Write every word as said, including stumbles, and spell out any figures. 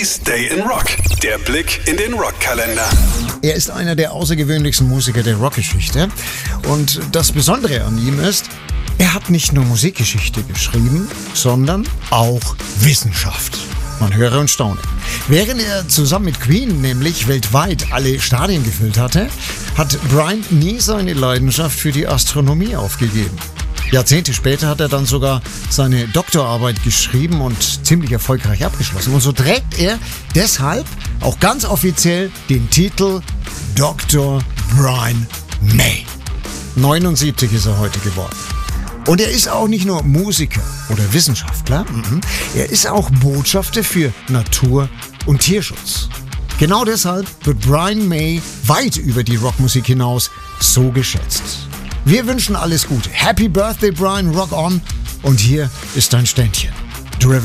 Boogies Day in Rock. Der Blick in den Rockkalender. Er ist einer der außergewöhnlichsten Musiker der Rockgeschichte. Und das Besondere an ihm ist, er hat nicht nur Musikgeschichte geschrieben, sondern auch Wissenschaft. Man höre und staune. Während er zusammen mit Queen nämlich weltweit alle Stadien gefüllt hatte, hat Brian nie seine Leidenschaft für die Astronomie aufgegeben. Jahrzehnte später hat er dann sogar seine Doktorarbeit geschrieben und ziemlich erfolgreich abgeschlossen. Und so trägt er deshalb auch ganz offiziell den Titel Doktor Brian May. neunundsiebzig ist er heute geworden. Und er ist auch nicht nur Musiker oder Wissenschaftler, er ist auch Botschafter für Natur- und Tierschutz. Genau deshalb wird Brian May weit über die Rockmusik hinaus so geschätzt. Wir wünschen alles Gute. Happy Birthday, Brian, rock on. Und hier ist dein Ständchen.